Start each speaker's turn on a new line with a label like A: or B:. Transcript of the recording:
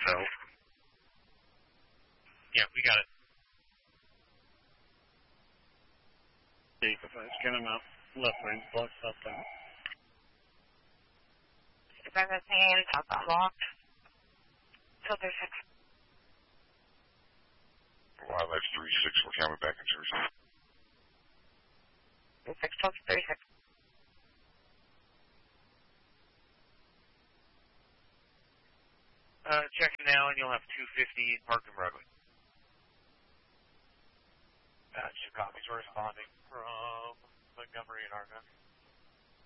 A: So, yeah, we got it.
B: If I scan him out, left lane, block, southbound.
C: If I'm saying southbound locked, filter 6.
D: Wildlife 3-6, we're coming back in Jersey.
C: 6 filter 36.
A: Checking now, and you'll have 250 Park and Broadway.
E: Gotcha, copies. We're responding from Montgomery and Argonne.